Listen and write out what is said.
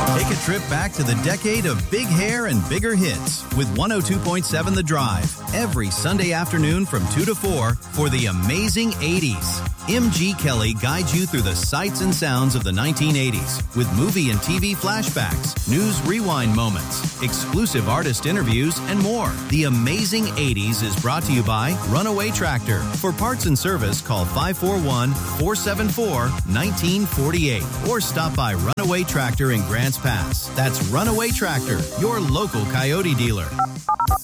Take a trip back to the decade of big hair and bigger hits with 102.7 The Drive every Sunday afternoon from 2 to 4 for the amazing 80s. M.G. Kelly guides you through the sights and sounds of the 1980s with movie and TV flashbacks, news rewind moments, exclusive artist interviews, and more. The amazing 80s is brought to you by Runaway Tractor. For parts and service, call 541-474-1948 or stop by Runaway Tractor in Grants Pass. That's Runaway Tractor, your local Coyote dealer.